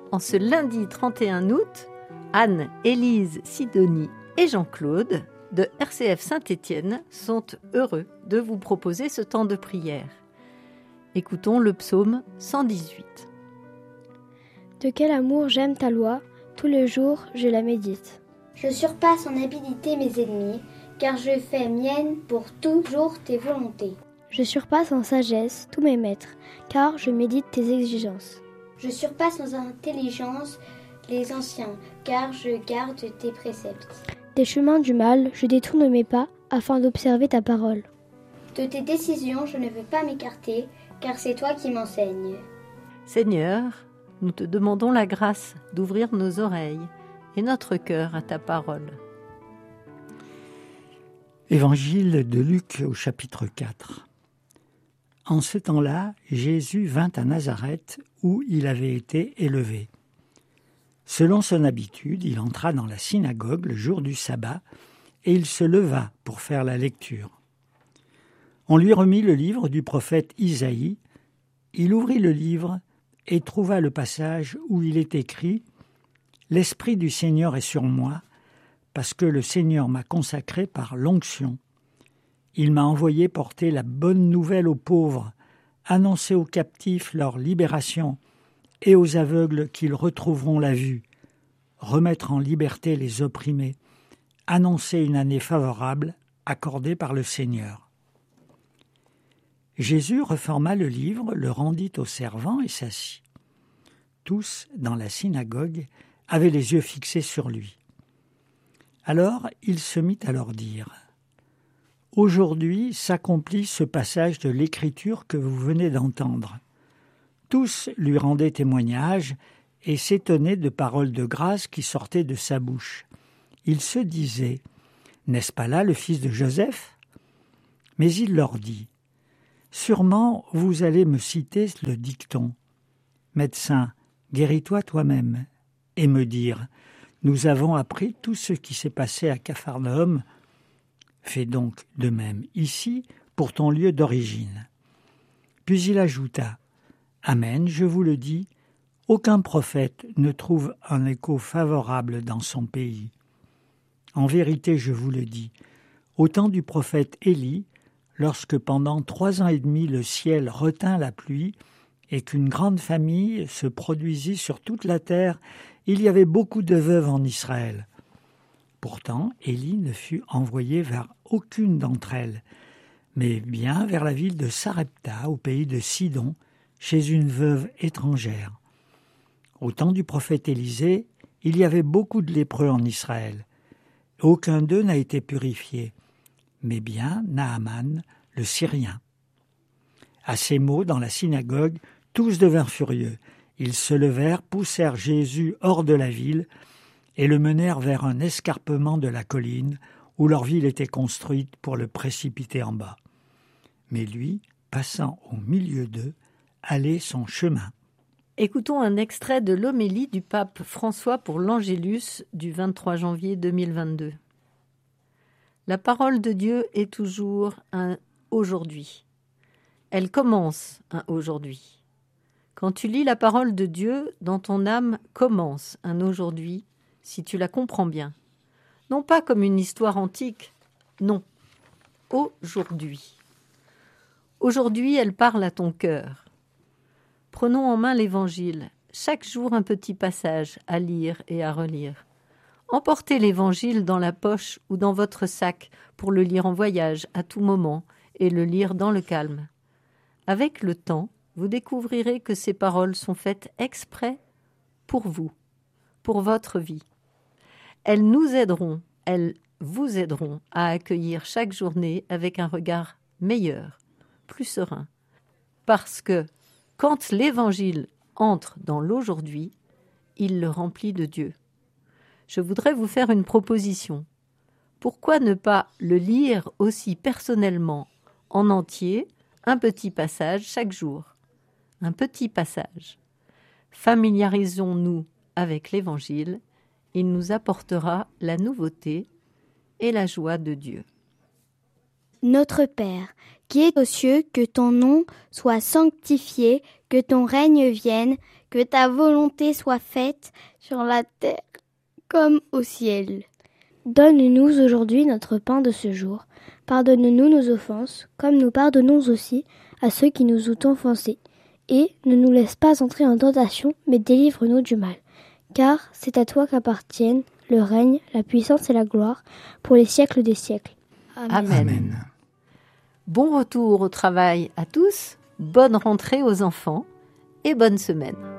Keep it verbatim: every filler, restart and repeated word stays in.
En ce lundi trente et un août, Anne, Élise, Sidonie et Jean-Claude de R C F Saint-Étienne sont heureux de vous proposer ce temps de prière. Écoutons le psaume cent dix-huit. De quel amour j'aime ta loi, tous les jours je la médite. Je surpasse en habileté mes ennemis, car je fais mienne pour toujours tes volontés. Je surpasse en sagesse tous mes maîtres, car je médite tes exigences. Je surpasse en intelligence les anciens, car je garde tes préceptes. Des chemins du mal, je détourne mes pas, afin d'observer ta parole. De tes décisions, je ne veux pas m'écarter, car c'est toi qui m'enseignes. Seigneur, nous te demandons la grâce d'ouvrir nos oreilles et notre cœur à ta parole. Évangile de Luc au chapitre quatre. En ce temps-là, Jésus vint à Nazareth où il avait été élevé. Selon son habitude, il entra dans la synagogue le jour du sabbat et il se leva pour faire la lecture. On lui remit le livre du prophète Isaïe. Il ouvrit le livre et trouva le passage où il est écrit « L'Esprit du Seigneur est sur moi, parce que le Seigneur m'a consacré par l'onction. Il m'a envoyé porter la bonne nouvelle aux pauvres, annoncer aux captifs leur libération et aux aveugles qu'ils retrouveront la vue, remettre en liberté les opprimés, annoncer une année favorable accordée par le Seigneur. » Jésus reforma le livre, le rendit au servant et s'assit. Tous, dans la synagogue, avaient les yeux fixés sur lui. Alors il se mit à leur dire « Aujourd'hui s'accomplit ce passage de l'Écriture que vous venez d'entendre. » Tous lui rendaient témoignage et s'étonnaient de paroles de grâce qui sortaient de sa bouche. Ils se disaient « N'est-ce pas là le fils de Joseph ?» Mais il leur dit « Sûrement vous allez me citer le dicton « Médecin, guéris-toi toi-même » et me dire « Nous avons appris tout ce qui s'est passé à Capharnaüm. Fais donc de même ici pour ton lieu d'origine. » Puis il ajouta « Amen, je vous le dis, aucun prophète ne trouve un écho favorable dans son pays. En vérité, je vous le dis, au temps du prophète Élie, lorsque pendant trois ans et demi le ciel retint la pluie et qu'une grande famille se produisit sur toute la terre, il y avait beaucoup de veuves en Israël. Pourtant, Élie ne fut envoyé vers aucune d'entre elles, mais bien vers la ville de Sarepta, au pays de Sidon, chez une veuve étrangère. Au temps du prophète Élisée, il y avait beaucoup de lépreux en Israël. Aucun d'eux n'a été purifié, mais bien Naaman, le Syrien. À ces mots, dans la synagogue, tous devinrent furieux. Ils se levèrent, poussèrent Jésus hors de la ville et le menèrent vers un escarpement de la colline où leur ville était construite pour le précipiter en bas. Mais lui, passant au milieu d'eux, allait son chemin. Écoutons un extrait de l'homélie du pape François pour l'Angélus du vingt-trois janvier deux mille vingt-deux. La parole de Dieu est toujours un aujourd'hui. Elle commence un aujourd'hui. Quand tu lis la parole de Dieu, dans ton âme commence un aujourd'hui, si tu la comprends bien. Non pas comme une histoire antique, non, aujourd'hui. Aujourd'hui, elle parle à ton cœur. Prenons en main l'Évangile, chaque jour un petit passage à lire et à relire. Emportez l'Évangile dans la poche ou dans votre sac pour le lire en voyage à tout moment et le lire dans le calme. Avec le temps, vous découvrirez que ces paroles sont faites exprès pour vous, pour votre vie. Elles nous aideront, elles vous aideront à accueillir chaque journée avec un regard meilleur, plus serein. Parce que quand l'Évangile entre dans l'aujourd'hui, il le remplit de Dieu. Je voudrais vous faire une proposition. Pourquoi ne pas le lire aussi personnellement, en entier, un petit passage chaque jour? Un petit passage. Familiarisons-nous avec l'Évangile, il nous apportera la nouveauté et la joie de Dieu. Notre Père, qui es aux cieux, que ton nom soit sanctifié, que ton règne vienne, que ta volonté soit faite sur la terre comme au ciel. Donne-nous aujourd'hui notre pain de ce jour. Pardonne-nous nos offenses, comme nous pardonnons aussi à ceux qui nous ont offensés. Et ne nous laisse pas entrer en tentation, mais délivre-nous du mal. Car c'est à toi qu'appartiennent le règne, la puissance et la gloire, pour les siècles des siècles. Amen. Amen. Bon retour au travail à tous, bonne rentrée aux enfants et bonne semaine.